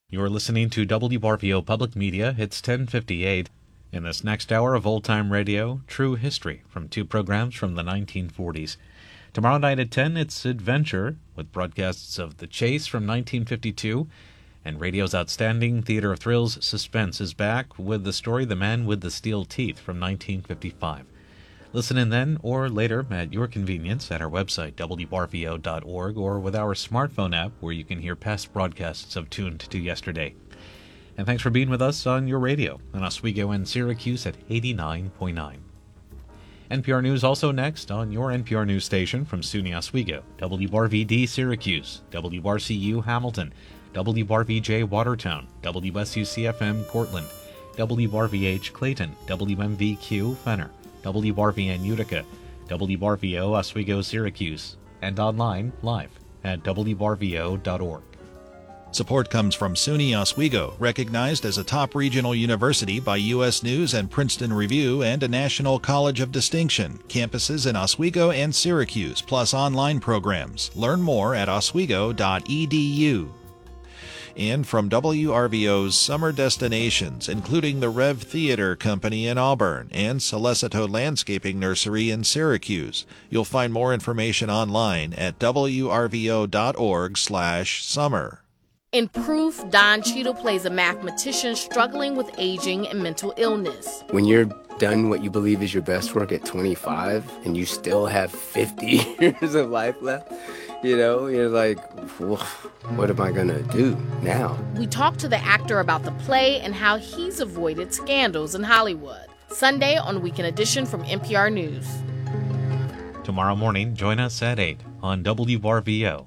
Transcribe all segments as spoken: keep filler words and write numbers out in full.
You're listening to W R V O Public Media. It's ten fifty-eight. In this next hour of old-time radio, True History, from two programs from the nineteen forties. Tomorrow night at ten, it's Adventure, with broadcasts of The Chase from nineteen fifty-two, and radio's outstanding theater of thrills, Suspense, is back with the story The Man with the Steel Teeth from nineteen fifty-five. Listen in then or later at your convenience at our website, W R V O dot org, or with our smartphone app where you can hear past broadcasts of Tuned to Yesterday. And thanks for being with us on your radio in Oswego and Syracuse at eighty-nine point nine. N P R News also next on your N P R News station from SUNY Oswego, W R V D Syracuse, W R C U Hamilton, W R V J Watertown, W S U C F M Cortland, W R V H Clayton, W M V Q Fenner, W R V N Utica, W R V O Oswego Syracuse, and online live at W R V O dot org. Support comes from SUNY Oswego, recognized as a top regional university by U S News and Princeton Review and a National College of Distinction. Campuses in Oswego and Syracuse, plus online programs. Learn more at oswego dot e d u. And from W R V O's summer destinations, including the Rev Theater Company in Auburn and Celesito Landscaping Nursery in Syracuse. You'll find more information online at W R V O dot org slash summer. In Proof, Don Cheadle plays a mathematician struggling with aging and mental illness. When you're done what you believe is your best work at twenty-five and you still have fifty years of life left, you know, you're like, what am I going to do now? We talk to the actor about the play and how he's avoided scandals in Hollywood. Sunday on Weekend Edition from N P R News. Tomorrow morning, join us at eight on W R V O.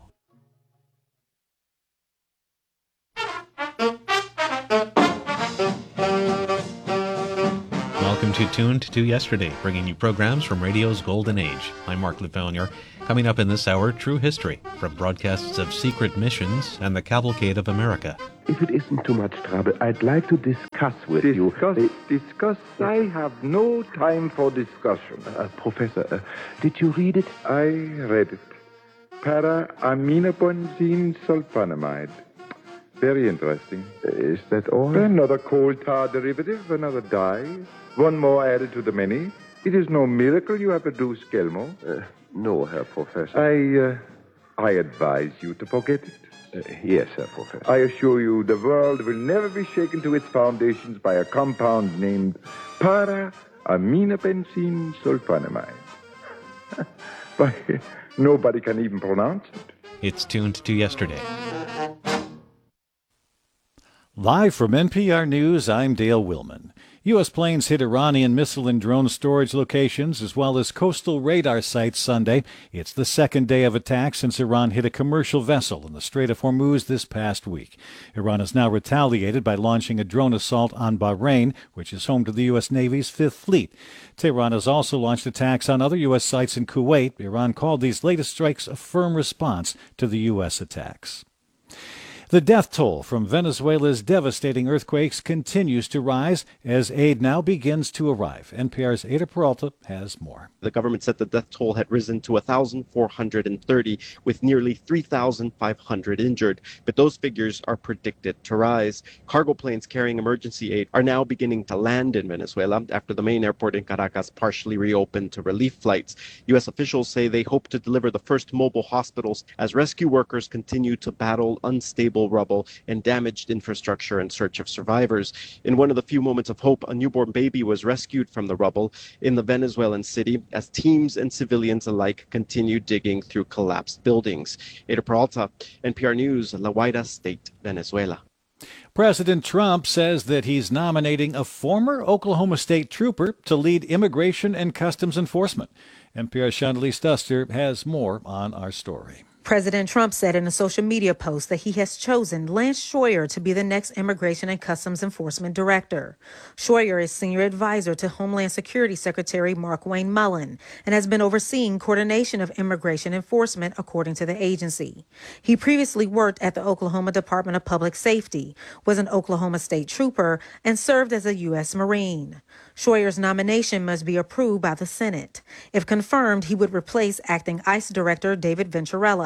Welcome to Tuned to Yesterday, bringing you programs from radio's golden age. I'm Mark Lefonier. Coming up in this hour, True History, from broadcasts of secret missions and the Cavalcade of America. If it isn't too much trouble, I'd like to discuss with discuss, you... Discuss? Discuss? I have no time for discussion. Uh, Professor, uh, did you read it? I read it. Para-aminobenzene sulfonamide. Very interesting. Is that all? Another coal tar derivative, another dye. One more added to the many. It is no miracle you have produced Gelmo. Uh, no, Herr Professor. I, uh, I advise you to forget it. Uh, yes, Herr Professor. I assure you the world will never be shaken to its foundations by a compound named para-aminobenzene sulfonamide. But nobody can even pronounce it. It's Tuned to Yesterday. Live from N P R News, I'm Dale Willman. U S planes hit Iranian missile and drone storage locations as well as coastal radar sites Sunday. It's the second day of attacks since Iran hit a commercial vessel in the Strait of Hormuz this past week. Iran has now retaliated by launching a drone assault on Bahrain, which is home to the U S Navy's Fifth Fleet. Tehran has also launched attacks on other U S sites in Kuwait. Iran called these latest strikes a firm response to the U S attacks. The death toll from Venezuela's devastating earthquakes continues to rise as aid now begins to arrive. N P R's Ada Peralta has more. The government said the death toll had risen to one thousand four hundred thirty, with nearly three thousand five hundred injured. But those figures are predicted to rise. Cargo planes carrying emergency aid are now beginning to land in Venezuela after the main airport in Caracas partially reopened to relief flights. U S officials say they hope to deliver the first mobile hospitals as rescue workers continue to battle unstable rubble and damaged infrastructure in search of survivors. In one of the few moments of hope, a newborn baby was rescued from the rubble in the Venezuelan city as teams and civilians alike continue digging through collapsed buildings. Ada Peralta, N P R News, La Guaira State, Venezuela. President Trump says that he's nominating a former Oklahoma State trooper to lead immigration and customs enforcement. N P R's Chandelier Stuster has more on our story. President Trump said in a social media post that he has chosen Lance Schroyer to be the next Immigration and Customs Enforcement Director. Schroyer is senior advisor to Homeland Security Secretary Markwayne Mullin and has been overseeing coordination of immigration enforcement, according to the agency. He previously worked at the Oklahoma Department of Public Safety, was an Oklahoma State trooper, and served as a U S Marine. Schroyer's nomination must be approved by the Senate. If confirmed, he would replace acting ICE Director David Venturella.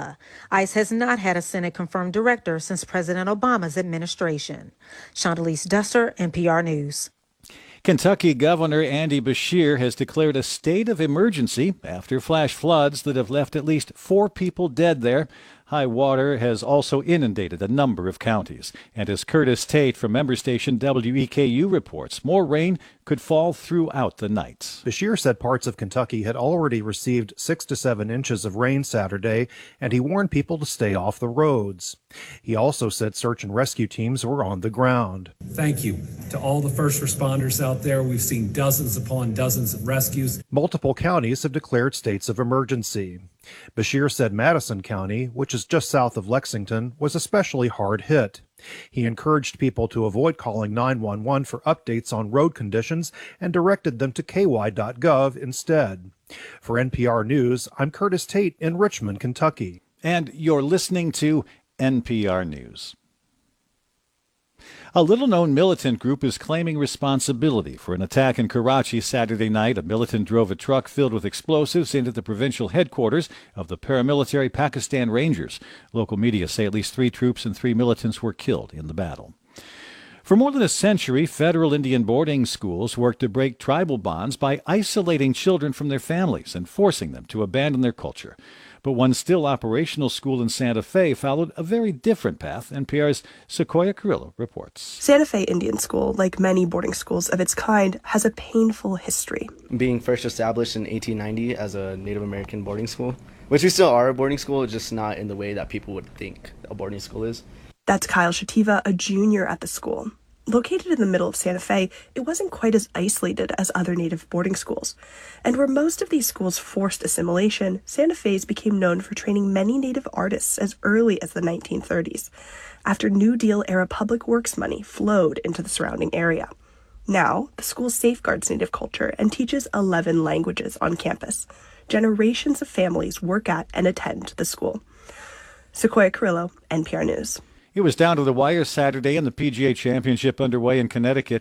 Carilla. ICE has not had a Senate-confirmed director since President Obama's administration. Chandalise Duster, N P R News. Kentucky Governor Andy Beshear has declared a state of emergency after flash floods that have left at least four people dead there. High water has also inundated a number of counties. And as Curtis Tate from member station W E K U reports, more rain could fall throughout the night. Beshear said parts of Kentucky had already received six to seven inches of rain Saturday, and he warned people to stay off the roads. He also said search and rescue teams were on the ground. Thank you to all the first responders out there. We've seen dozens upon dozens of rescues. Multiple counties have declared states of emergency. Beshear said Madison County, which is just south of Lexington, was especially hard hit. He encouraged people to avoid calling nine one one for updates on road conditions and directed them to k y dot gov instead. For N P R News, I'm Curtis Tate in Richmond, Kentucky. And you're listening to N P R News. A little-known militant group is claiming responsibility for an attack in Karachi Saturday night. A militant drove a truck filled with explosives into the provincial headquarters of the paramilitary Pakistan Rangers. Local media say at least three troops and three militants were killed in the battle. For more than a century, federal Indian boarding schools worked to break tribal bonds by isolating children from their families and forcing them to abandon their culture. But one still operational school in Santa Fe followed a very different path. N P R's Sequoia Carrillo reports. Santa Fe Indian School, like many boarding schools of its kind, has a painful history. Being first established in eighteen ninety as a Native American boarding school, which we still are a boarding school, just not in the way that people would think a boarding school is. That's Kyle Shativa, a junior at the school. Located in the middle of Santa Fe, it wasn't quite as isolated as other Native boarding schools. And where most of these schools forced assimilation, Santa Fe's became known for training many Native artists as early as the nineteen thirties, after New Deal-era public works money flowed into the surrounding area. Now, the school safeguards Native culture and teaches eleven languages on campus. Generations of families work at and attend the school. Sequoia Carrillo, N P R News. It was down to the wire Saturday in the P G A Championship underway in Connecticut.